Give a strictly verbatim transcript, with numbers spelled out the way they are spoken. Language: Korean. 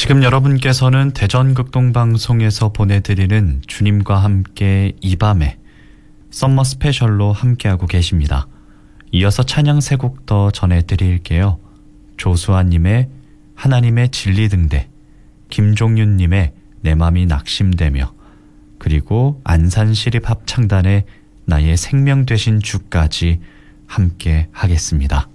지금 여러분께서는 대전극동방송에서 보내드리는 주님과 함께 이 밤에 썸머 스페셜로 함께하고 계십니다. 이어서 찬양 세 곡 더 전해드릴게요. 조수아님의 하나님의 진리등대, 김종윤님의 내 맘이 낙심되며, 그리고 안산시립합창단의 나의 생명 되신 주까지 함께 하겠습니다.